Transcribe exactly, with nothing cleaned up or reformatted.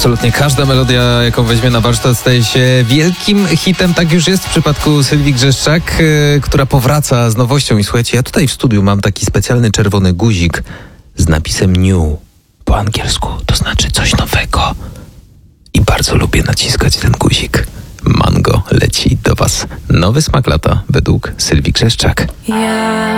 Absolutnie każda melodia, jaką weźmie na warsztat, staje się wielkim hitem. Tak już jest w przypadku Sylwii Grzeszczak, yy, która powraca z nowością. I słuchajcie, ja tutaj w studiu mam taki specjalny czerwony guzik z napisem new. Po angielsku to znaczy coś nowego. I bardzo lubię naciskać ten guzik. Mango leci do was. Nowy smak lata według Sylwii Grzeszczak. Ja